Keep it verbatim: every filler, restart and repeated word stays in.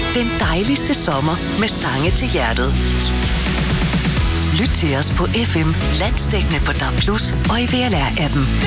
Den dejligste sommer med sange til hjertet. Lyt til os på F M, landsdækkende på D A B plus, og i V L R appen.